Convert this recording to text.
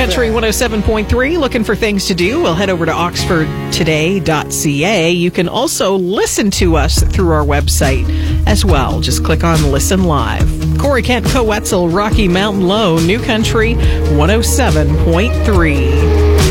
Country 107.3. Looking for things to do? Well, head over to oxfordtoday.ca. You can also listen to us through our website as well. Just click on Listen Live. Corey Kent, Coetzel, Rocky Mountain Low, New Country 107.3.